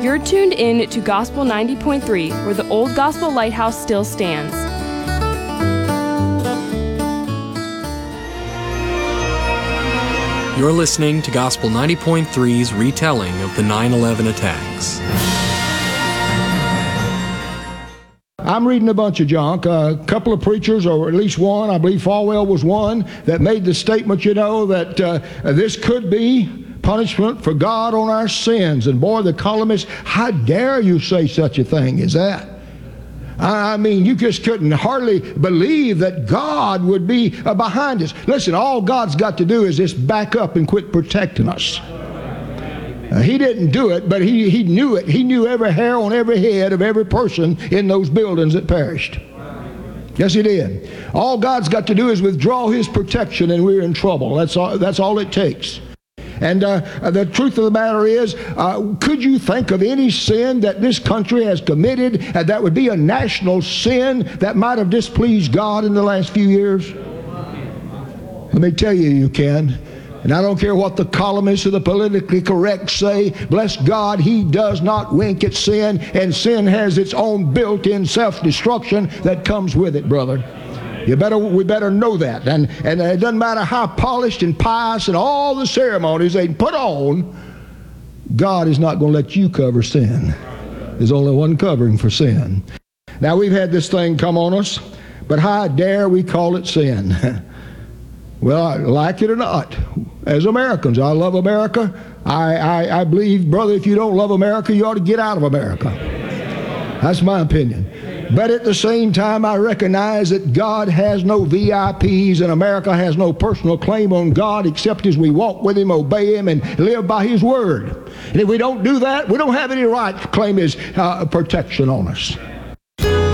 You're tuned in to Gospel 90.3, where the old Gospel Lighthouse still stands. You're listening to Gospel 90.3's retelling of the 9/11 attacks. I'm reading a bunch of junk. A couple of preachers, or at least one, I believe Falwell was one, that made the statement, that this could be punishment for God on our sins. And boy, the columnist, how dare you say such a thing as that? I mean, you just couldn't hardly believe that God would be behind us. Listen, all God's got to do is just back up and quit protecting us. He didn't do it, but he knew it. He knew every hair on every head of every person in those buildings that perished. Yes, he did. All God's got to do is withdraw his protection and we're in trouble. That's all it takes. And the truth of the matter is, could you think of any sin that this country has committed that would be a national sin that might have displeased God in the last few years? Let me tell you, you can. And I don't care what the columnists or the politically correct say. Bless God, he does not wink at sin, and sin has its own built-in self-destruction that comes with it, brother. We better know that. And it doesn't matter how polished and pious and all the ceremonies they put on, God is not going to let you cover sin. There's only one covering for sin. Now, we've had this thing come on us, but how dare we call it sin? Well, like it or not, as Americans, I love America. I believe, brother, if you don't love America, you ought to get out of America. That's my opinion. But at the same time, I recognize that God has no VIPs and America has no personal claim on God except as we walk with him, obey him, and live by his word. And if we don't do that, we don't have any right to claim his protection on us.